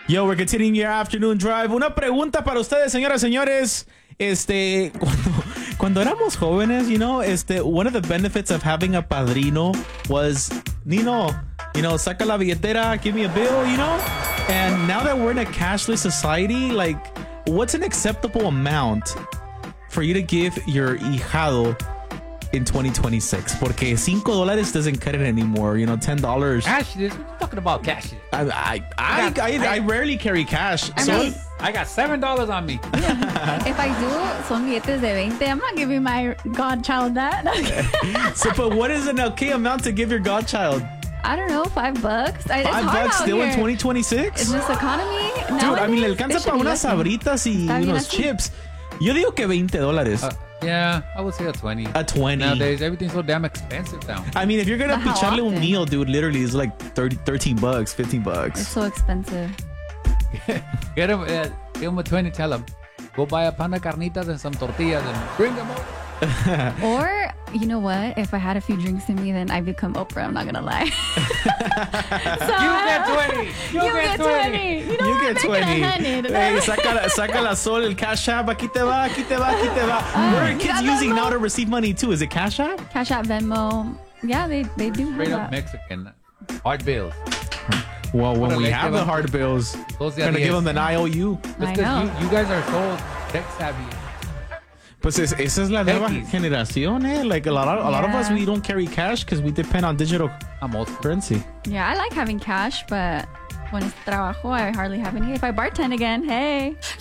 Yo, we're continuing your afternoon drive. Una pregunta para ustedes, señoras y señores. Cuando éramos jóvenes, one of the benefits of having a padrino was, saca la billetera, give me a bill, And now that we're in a cashless society, like, what's an acceptable amount for you to give your hijado in 2026? Porque $5 doesn't cut it anymore. $10. Cash this? What are you talking about cash? I rarely carry cash. I got $7 on me. If I do, son billetes de 20. I'm not giving my godchild that. But what is an okay amount to give your godchild? I don't know, $5. $5 still in 2026? In this economy? Dude, le alcanza para unas sabritas y unos chips. Yo digo que $20. Yeah, I would say a 20. A 20. Nowadays, everything's so damn expensive now. I mean, if you're gonna picharle un meal, dude, literally it's like $13, $15. It's so expensive. Give him a 20, tell him, go buy a pan of carnitas and some tortillas and bring them over. Or, you know what? If I had a few drinks in me, then I become Oprah. I'm not gonna lie. So, you get 20. You know You what? get 20. Hey, saca la sol, el Cash App. Aquí te va. What are kids using now to receive money too? Is it Cash App? Cash App, Venmo. Yeah, they do Straight have up that. Mexican. Hard bills. Well, when we have the hard bills, we're gonna give them an IOU. I know. You guys are so tech savvy. Pues esa es la nueva Techies. generación, eh? Like a lot of us, we don't carry cash because we depend on digital currency. Yeah, I like having cash, but when it's trabajo, I hardly have any. If I bartend again, hey.